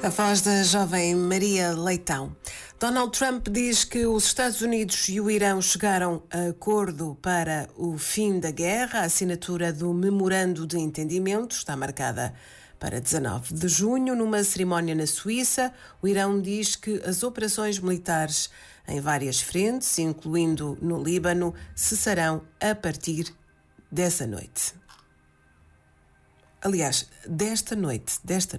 A voz da jovem Maria Leitão. Donald Trump diz que os Estados Unidos e o Irão chegaram a acordo para o fim da guerra. A assinatura do memorando de entendimento está marcada para 19 de junho, numa cerimónia na Suíça. O Irão diz que as operações militares em várias frentes, incluindo no Líbano, cessarão a partir dessa noite. Aliás, desta noite.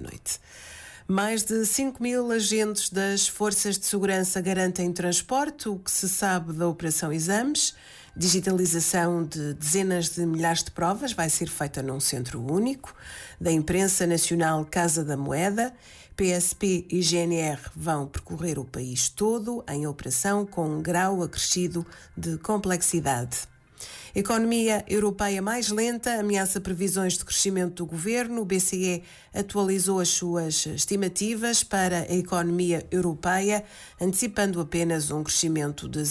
Mais de 5.000 agentes das forças de segurança garantem transporte. O que se sabe da Operação Exames, digitalização de dezenas de milhares de provas, vai ser feita num centro único. Da imprensa nacional Casa da Moeda, PSP e GNR vão percorrer o país todo em operação com um grau acrescido de complexidade. Economia europeia mais lenta ameaça previsões de crescimento do governo. O BCE atualizou as suas estimativas para a economia europeia, antecipando apenas um crescimento de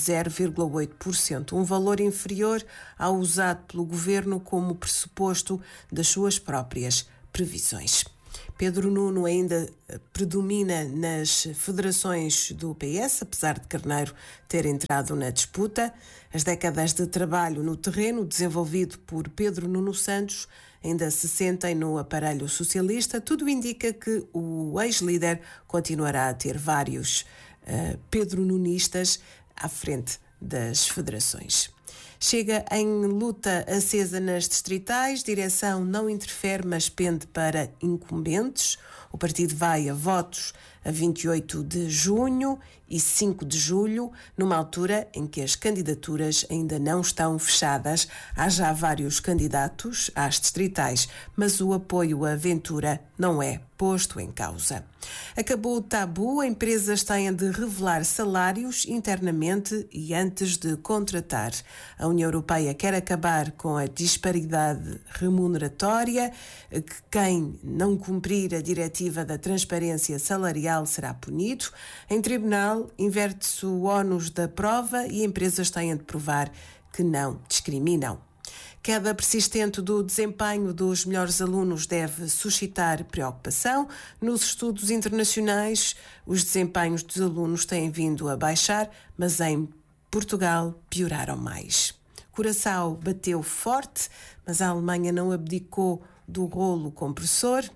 0,8%, um valor inferior ao usado pelo governo como pressuposto das suas próprias previsões. Pedro Nuno ainda predomina nas federações do PS, apesar de Carneiro ter entrado na disputa. As décadas de trabalho no terreno, desenvolvido por Pedro Nuno Santos, ainda se sentem no aparelho socialista. Tudo indica que o ex-líder continuará a ter vários Pedro Nunistas à frente das federações. Chega em luta acesa nas distritais, direção não interfere, mas pende para incumbentes. O partido vai a votos a 28 de junho e 5 de julho, numa altura em que as candidaturas ainda não estão fechadas. Há já vários candidatos às distritais, mas o apoio à Ventura não é posto em causa. Acabou o tabu, empresas têm de revelar salários internamente e antes de contratar. A União Europeia quer acabar com a disparidade remuneratória, que quem não cumprir a diretiva da transparência salarial será punido. Em tribunal, inverte-se o ónus da prova e empresas têm de provar que não discriminam. Queda persistente do desempenho dos melhores alunos deve suscitar preocupação. Nos estudos internacionais, os desempenhos dos alunos têm vindo a baixar, mas em Portugal pioraram mais. Curaçao bateu forte, mas a Alemanha não abdicou do rolo compressor.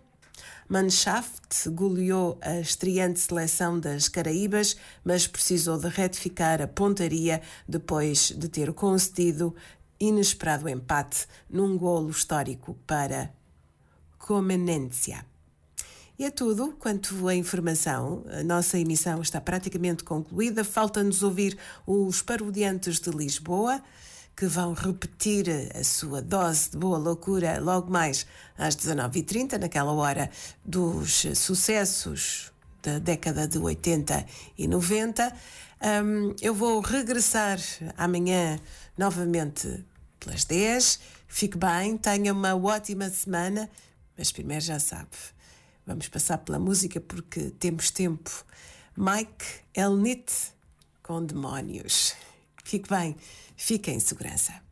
Mannschaft goleou a estreante seleção das Caraíbas, mas precisou de retificar a pontaria depois de ter concedido inesperado empate num golo histórico para Comenência. E é tudo quanto à informação. A nossa emissão está praticamente concluída. Falta-nos ouvir os Parodiantes de Lisboa, que vão repetir a sua dose de boa loucura logo mais às 19h30, naquela hora dos sucessos da década de 80 e 90. Eu vou regressar amanhã novamente pelas 10. Fique bem, tenha uma ótima semana, mas primeiro já sabe, vamos passar pela música porque temos tempo. Mike Elnit com Demónios. Fique bem, fique em segurança.